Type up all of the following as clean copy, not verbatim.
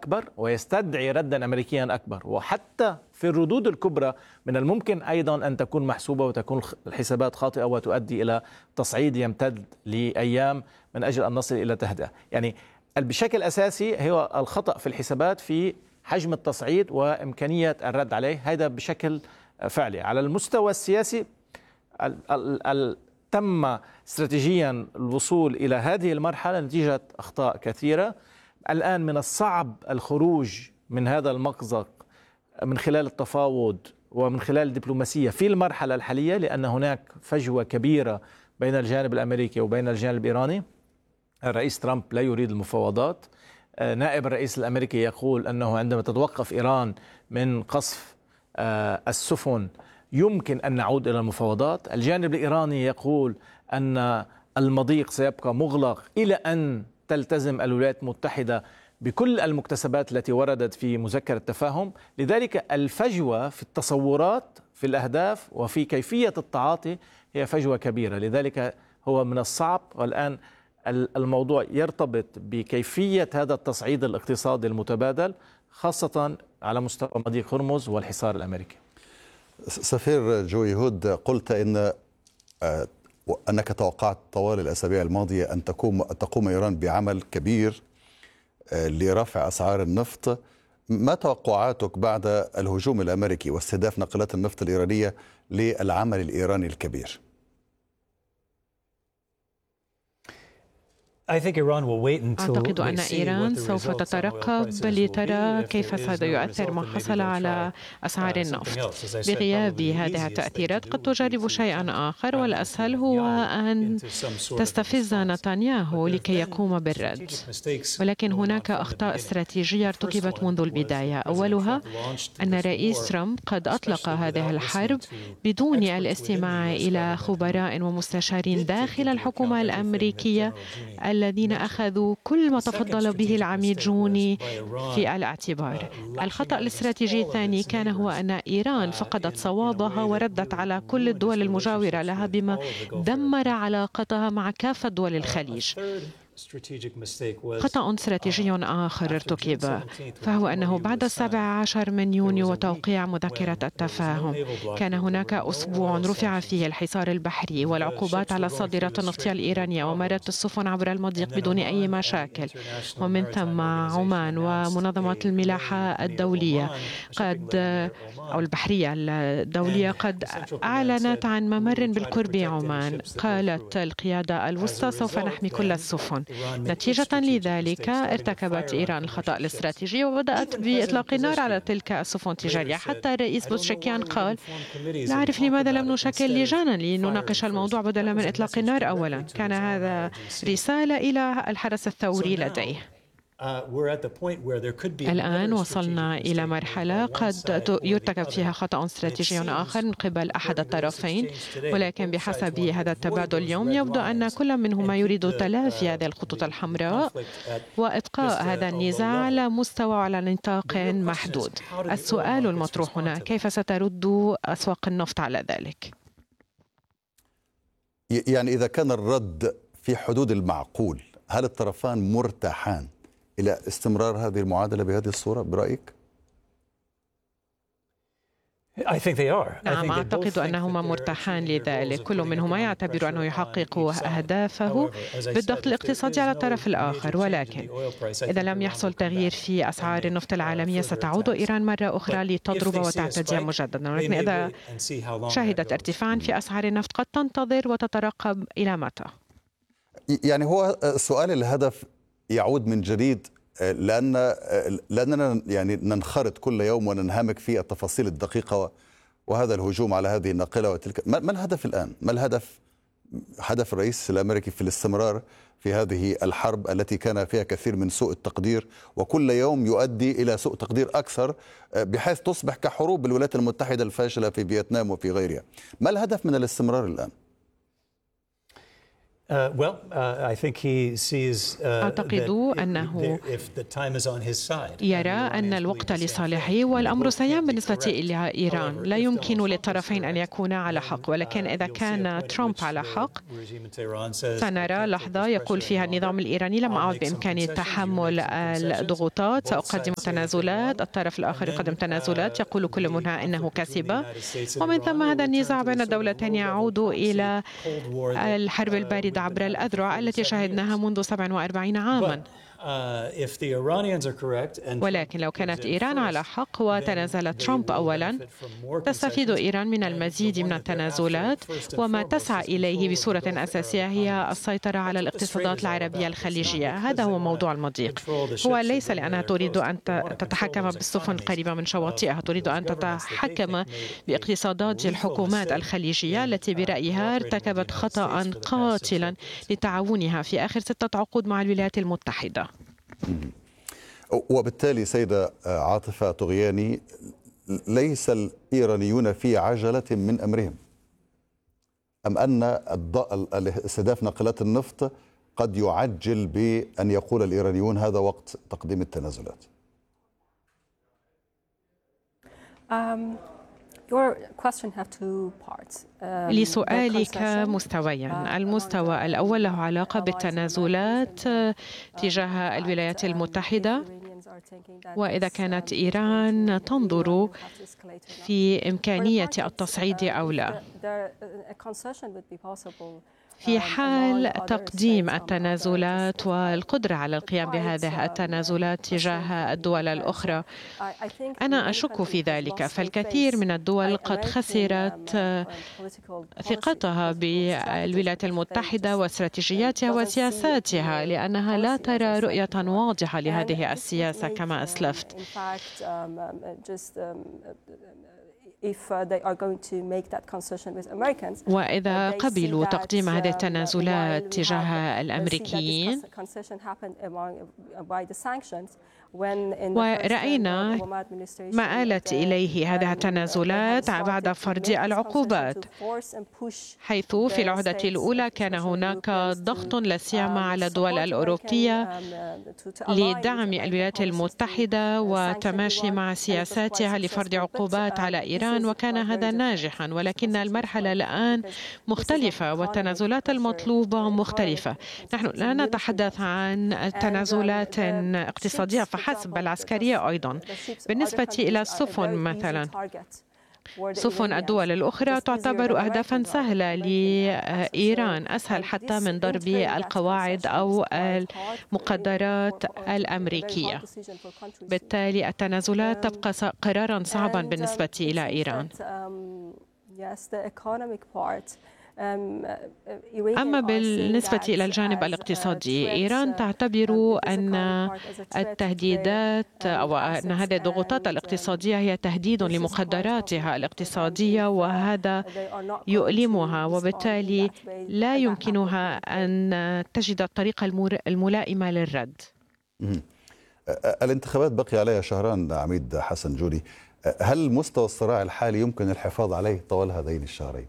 أكبر ويستدعي ردا أمريكيا أكبر. وحتى في الردود الكبرى من الممكن أيضا أن تكون محسوبة وتكون الحسابات خاطئة وتؤدي إلى تصعيد يمتد لأيام من أجل أن نصل إلى تهدئة. يعني بشكل أساسي هو الخطأ في الحسابات في حجم التصعيد وإمكانية الرد عليه، هذا بشكل فعلي. على المستوى السياسي تم استراتيجيا الوصول إلى هذه المرحلة نتيجة أخطاء كثيرة. الآن من الصعب الخروج من هذا المأزق من خلال التفاوض ومن خلال الدبلوماسية في المرحلة الحالية، لأن هناك فجوة كبيرة بين الجانب الأمريكي وبين الجانب الإيراني. الرئيس ترامب لا يريد المفاوضات. نائب الرئيس الأمريكي يقول أنه عندما تتوقف إيران من قصف السفن يمكن أن نعود إلى المفاوضات. الجانب الإيراني يقول أن المضيق سيبقى مغلق إلى أن تلتزم الولايات المتحدة بكل المكتسبات التي وردت في مذكرة التفاهم. لذلك الفجوة في التصورات في الأهداف وفي كيفية التعاطي هي فجوة كبيرة. لذلك هو من الصعب، والآن الموضوع يرتبط بكيفية هذا التصعيد الاقتصادي المتبادل، خاصة على مستوى مضيق هرمز والحصار الأمريكي. سفير جوي هود، قلت أنك توقعت طوال الأسابيع الماضية أن تقوم إيران بعمل كبير لرفع أسعار النفط. ما توقعاتك بعد الهجوم الأمريكي واستهداف ناقلات النفط الإيرانية للعمل الإيراني الكبير؟ أعتقد أن إيران سوف تترقب لترى كيف سيؤثر ما حصل على أسعار النفط. بغياب هذه التأثيرات قد تجرب شيئا آخر، والأسهل هو أن تستفز نتنياهو لكي يقوم بالرد. ولكن هناك أخطاء استراتيجية ارتكبت منذ البداية. أولها أن الرئيس ترامب قد أطلق هذه الحرب بدون الاستماع إلى خبراء ومستشارين داخل الحكومة الأمريكية الذين أخذوا كل ما تفضل به العميد جوني في الاعتبار. الخطأ الاستراتيجي الثاني كان هو أن إيران فقدت صوابها وردت على كل الدول المجاورة لها بما دمر علاقتها مع كافة دول الخليج. خطأ استراتيجي آخر ارتكب، فهو أنه بعد 17 من يونيو وتوقيع مذكرة التفاهم كان هناك أسبوع رفع فيه الحصار البحري والعقوبات على الصادرات النفطية الإيرانية ومرت السفن عبر المضيق بدون أي مشاكل. ومن ثم عمان ومنظمة الملاحة الدولية أو البحرية الدولية قد أعلنت عن ممر بالقرب عمان. قالت القيادة الوسطى سوف نحمي كل السفن. نتيجة لذلك ارتكبت إيران الخطأ الاستراتيجي وبدأت بإطلاق النار على تلك السفن التجارية. حتى الرئيس بوزشكيان قال: لا أعرف لماذا لم نشكل لجانا لنناقش الموضوع بدلا من إطلاق النار أولا. كان هذا رسالة إلى الحرس الثوري لديه. الآن وصلنا إلى مرحلة قد يرتكب فيها خطأ استراتيجي آخر من قبل أحد الطرفين، ولكن بحسب هذا التبادل اليوم يبدو أن كل منهما يريد تلافي هذه الخطوط الحمراء وإبقاء هذا النزاع على مستوى وعلى نطاق محدود. السؤال المطروح هنا: كيف سترد أسواق النفط على ذلك؟ يعني إذا كان الرد في حدود المعقول، هل الطرفان مرتاحان إلى استمرار هذه المعادلة بهذه الصورة برأيك؟ نعم، أعتقد أنهما مرتاحان لذلك. كل منهما يعتبر أنه يحقق أهدافه بالضغط الاقتصادي على الطرف الآخر. ولكن إذا لم يحصل تغيير في أسعار النفط العالمية ستعود إيران مرة أخرى لتضرب وتعتدي مجددا. ولكن إذا شهدت ارتفاعا في أسعار النفط قد تنتظر وتترقب إلى متى. يعني هو سؤال الهدف يعود من جديد لأننا يعني ننخرط كل يوم وننهمك في التفاصيل الدقيقة، وهذا الهجوم على هذه الناقلة وتلك. ما الهدف الآن؟ ما هدف الرئيس الأمريكي في الاستمرار في هذه الحرب التي كان فيها كثير من سوء التقدير، وكل يوم يؤدي إلى سوء تقدير أكثر بحيث تصبح كحروب الولايات المتحدة الفاشلة في فيتنام وفي غيرها؟ ما الهدف من الاستمرار الآن؟ أعتقد أنه يرى أن الوقت لصالحه والأمر سيان بالنسبة إلى إيران. لا يمكن للطرفين أن يكونا على حق، ولكن إذا كان ترامب على حق سنرى لحظة يقول فيها النظام الإيراني لم أعد بإمكاني تحمل الضغوطات، سأقدم تنازلات، الطرف الآخر يقدم تنازلات، يقول كل منها إنه كسب، ومن ثم هذا النزاع بين الدولتين يعود إلى الحرب الباردة عبر الأذرع التي شهدناها منذ 47 عاما. ولكن لو كانت إيران على حق وتنازل ترامب أولا، تستفيد إيران من المزيد من التنازلات، وما تسعى إليه بصورة أساسية هي السيطرة على الاقتصادات العربية الخليجية. هذا هو موضوع المضيق. هو ليس لأنها تريد أن تتحكم بالسفن القريبة من شواطئها، تريد أن تتحكم باقتصادات الحكومات الخليجية التي برأيها ارتكبت خطأ قاتلا لتعاونها في آخر 6 عقود مع الولايات المتحدة. وبالتالي سيدة عاطفة طغياني، ليس الإيرانيون في عجلة من أمرهم، أم أن استهداف ناقلات النفط قد يعجل بأن يقول الإيرانيون هذا وقت تقديم التنازلات؟ لسؤالك مستويان. المستوى الأول له علاقة بالتنازلات تجاه الولايات المتحدة، وإذا كانت إيران تنظر في إمكانية التصعيد أو لا. في حال تقديم التنازلات والقدرة على القيام بهذه التنازلات تجاه الدول الأخرى، أنا أشك في ذلك، فالكثير من الدول قد خسرت ثقتها بالولايات المتحدة واستراتيجياتها وسياساتها لأنها لا ترى رؤية واضحة لهذه السياسة كما أسلفت. وإذا قبلوا تقديم هذه التنازلات تجاه الأمريكيين، ورأينا ما آلت إليه هذه التنازلات بعد فرض العقوبات، حيث في العهدة الأولى كان هناك ضغط لا سيما على الدول الأوروبية لدعم الولايات المتحدة وتماشي مع سياساتها لفرض عقوبات على إيران، وكان هذا ناجحا. ولكن المرحلة الآن مختلفة والتنازلات المطلوبة مختلفة. نحن لا نتحدث عن تنازلات اقتصادية فحسب، بل عسكرية أيضا. بالنسبة إلى السفن مثلا، سفن الدول الأخرى تعتبر أهدافا سهلة لإيران، أسهل حتى من ضرب القواعد أو المقدرات الأمريكية. بالتالي التنازلات تبقى قرارا صعبا بالنسبة إلى إيران. أما بالنسبة إلى الجانب الاقتصادي، إيران تعتبر أن التهديدات أو أن هذه الضغوطات الاقتصادية هي تهديد لمقدراتها الاقتصادية، وهذا يؤلمها، وبالتالي لا يمكنها أن تجد الطريقة الملائمة للرد. الانتخابات بقي عليها شهران عميد حسن جودي، هل مستوى الصراع الحالي يمكن الحفاظ عليه طوال هذين الشهرين؟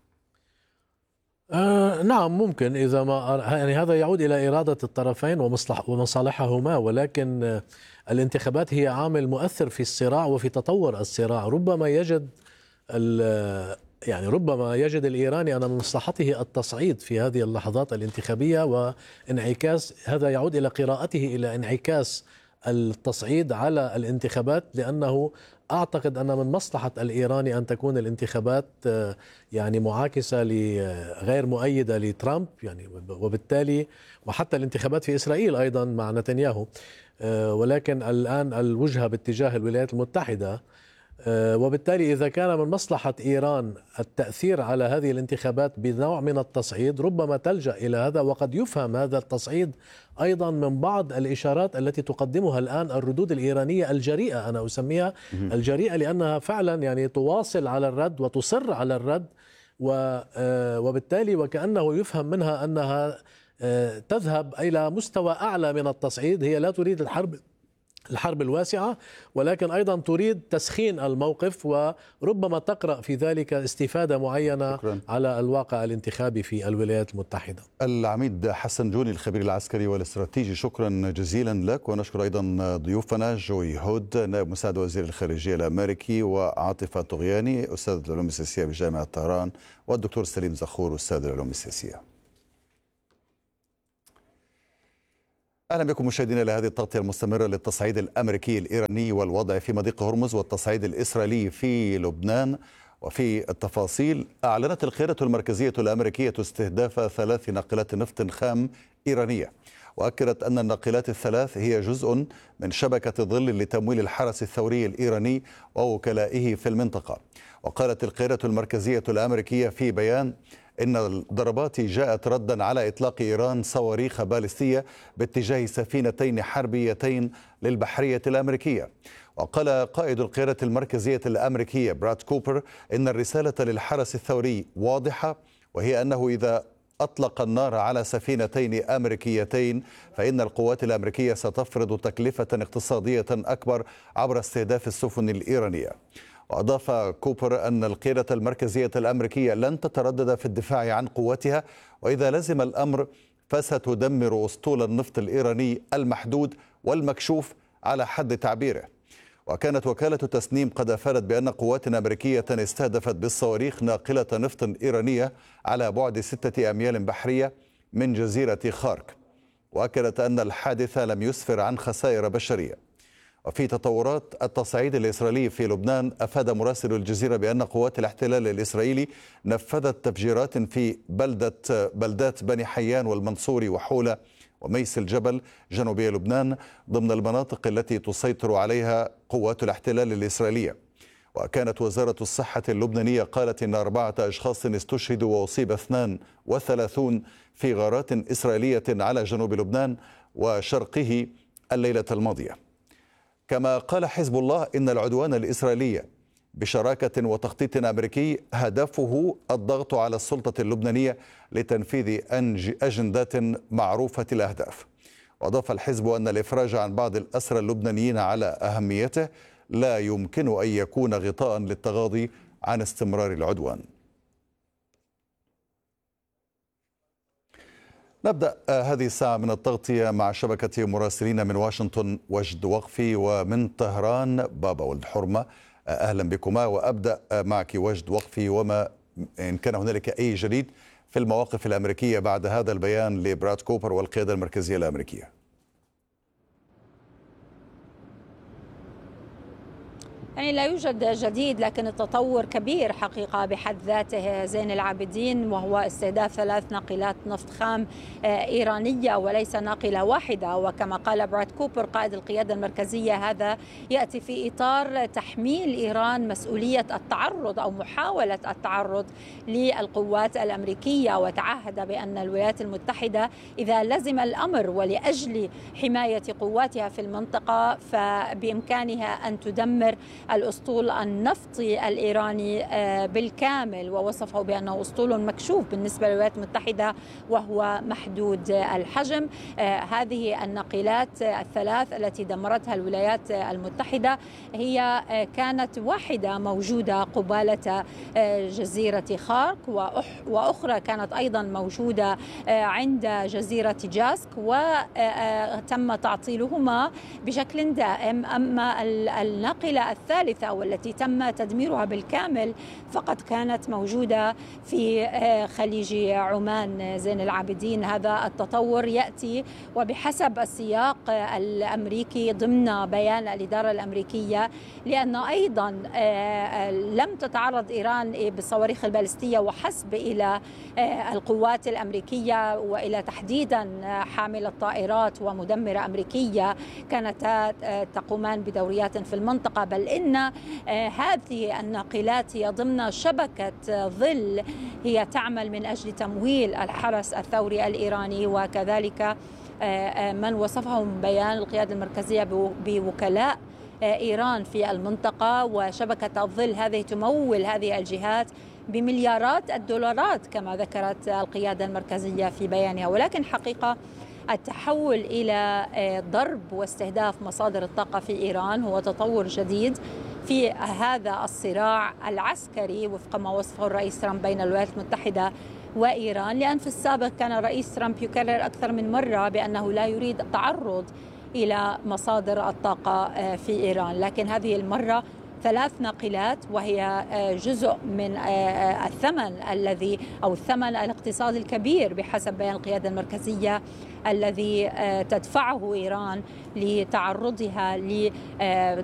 نعم ممكن، إذا ما يعني هذا يعود إلى إرادة الطرفين ومصالحهما، ولكن الانتخابات هي عامل مؤثر في الصراع وفي تطور الصراع. ربما يجد الإيراني أن من مصلحته التصعيد في هذه اللحظات الانتخابية وانعكاس، هذا يعود إلى قراءته إلى انعكاس التصعيد على الانتخابات، لأنه أعتقد أن من مصلحة الإيراني أن تكون الانتخابات يعني معاكسة غير مؤيدة لترامب، يعني وبالتالي وحتى الانتخابات في إسرائيل أيضا مع نتنياهو، ولكن الآن الوجهة باتجاه الولايات المتحدة، وبالتالي إذا كان من مصلحة إيران التأثير على هذه الانتخابات بنوع من التصعيد، ربما تلجأ إلى هذا. وقد يفهم هذا التصعيد أيضا من بعض الإشارات التي تقدمها الآن الردود الإيرانية الجريئة، أنا أسميها الجريئة لأنها فعلا يعني تواصل على الرد وتصر على الرد، وبالتالي وكأنه يفهم منها أنها تذهب إلى مستوى أعلى من التصعيد. هي لا تريد الحرب الحرب الواسعة، ولكن أيضا تريد تسخين الموقف، وربما تقرأ في ذلك استفادة معينة شكرا. على الواقع الانتخابي في الولايات المتحدة. العميد حسن جوني الخبير العسكري والاستراتيجي، شكرا جزيلا لك. ونشكر أيضا ضيوفنا جوي هود نائب مساعد وزير الخارجية الأمريكي، وعاطفة طغياني أستاذ العلوم السياسية بجامعة طهران، والدكتور سليم زخور أستاذ العلوم السياسية. أهلا بكم مشاهدينا لهذه التغطية المستمرة للتصعيد الأمريكي الإيراني والوضع في مضيق هرمز والتصعيد الإسرائيلي في لبنان. وفي التفاصيل، أعلنت القيادة المركزية الأمريكية استهداف 3 ناقلات نفط خام إيرانية، وأكدت أن الناقلات الثلاث هي جزء من شبكة ظل لتمويل الحرس الثوري الإيراني ووكلائه في المنطقة. وقالت القيادة المركزية الأمريكية في بيان إن الضربات جاءت ردا على إطلاق إيران صواريخ باليستية باتجاه سفينتين حربيتين للبحرية الأمريكية. وقال قائد القيادة المركزية الأمريكية براد كوبر إن الرسالة للحرس الثوري واضحة، وهي أنه إذا أطلق النار على سفينتين أمريكيتين فإن القوات الأمريكية ستفرض تكلفة اقتصادية أكبر عبر استهداف السفن الإيرانية. وأضاف كوبر أن القيادة المركزية الأمريكية لن تتردد في الدفاع عن قوتها، وإذا لزم الأمر فستدمر أسطول النفط الإيراني المحدود والمكشوف على حد تعبيره. وكانت وكالة تسنيم قد أفادت بأن قوات أمريكية استهدفت بالصواريخ ناقلة نفط إيرانية على بعد 6 أميال بحرية من جزيرة خارك، وأكدت أن الحادث لم يسفر عن خسائر بشرية. وفي تطورات التصعيد الإسرائيلي في لبنان، أفاد مراسل الجزيرة بأن قوات الاحتلال الإسرائيلي نفذت تفجيرات في بلدات بني حيان والمنصوري وحولة وميس الجبل جنوبي لبنان ضمن المناطق التي تسيطر عليها قوات الاحتلال الإسرائيلية. وكانت وزارة الصحة اللبنانية قالت إن 4 أشخاص استشهدوا وأصيب 32 في غارات إسرائيلية على جنوب لبنان وشرقه الليلة الماضية. كما قال حزب الله إن العدوان الإسرائيلي بشراكة وتخطيط أمريكي هدفه الضغط على السلطة اللبنانية لتنفيذ أجندات معروفة الأهداف. وأضاف الحزب أن الإفراج عن بعض الأسرى اللبنانيين على أهميته لا يمكن أن يكون غطاء للتغاضي عن استمرار العدوان. نبدأ هذه الساعة من التغطية مع شبكة مراسلين من واشنطن وجد وقفي، ومن طهران بابا ولد حرمة. أهلا بكما، وأبدأ معك وجد وقفي، وما إن كان هنالك أي جديد في المواقف الأمريكية بعد هذا البيان لبراد كوبر والقيادة المركزية الأمريكية. يعني لا يوجد جديد، لكن التطور كبير حقيقة بحد ذاته زين العابدين، وهو استهداف 3 ناقلات نفط خام إيرانية وليس ناقلة واحدة. وكما قال براد كوبر قائد القيادة المركزية، هذا يأتي في إطار تحميل إيران مسؤولية التعرض أو محاولة التعرض للقوات الأمريكية، وتعهد بأن الولايات المتحدة إذا لزم الأمر ولأجل حماية قواتها في المنطقة فبإمكانها أن تدمر الأسطول النفطي الإيراني بالكامل، ووصفه بأنه أسطول مكشوف بالنسبة للولايات المتحدة وهو محدود الحجم. هذه الناقلات الثلاث التي دمرتها الولايات المتحدة هي كانت واحدة موجودة قبالة جزيرة خارك، وأخرى كانت أيضا موجودة عند جزيرة جاسك، وتم تعطيلهما بشكل دائم. أما الناقلة الثالثة والتي تم تدميرها بالكامل فقد كانت موجودة في خليج عمان زين العابدين. هذا التطور يأتي وبحسب السياق الأمريكي ضمن بيان الإدارة الأمريكية، لأن أيضا لم تتعرض إيران بالصواريخ البالستية وحسب إلى القوات الأمريكية وإلى تحديدا حاملة طائرات ومدمرة أمريكية كانت تقومان بدوريات في المنطقة، بل إن هذه الناقلات هي ضمن شبكة ظل هي تعمل من أجل تمويل الحرس الثوري الإيراني، وكذلك من وصفهم بيان القيادة المركزية بوكلاء إيران في المنطقة. وشبكة الظل هذه تمول هذه الجهات بمليارات الدولارات كما ذكرت القيادة المركزية في بيانها. ولكن حقيقة التحول إلى ضرب واستهداف مصادر الطاقة في إيران هو تطور جديد في هذا الصراع العسكري وفق ما وصفه الرئيس ترامب بين الولايات المتحدة وإيران، لأن في السابق كان الرئيس ترامب يكرر أكثر من مرة بأنه لا يريد التعرض إلى مصادر الطاقة في إيران، لكن هذه المرة 3 ناقلات وهي جزء من الثمن الاقتصادي الكبير بحسب بيان القيادة المركزية الذي تدفعه إيران لتعرضها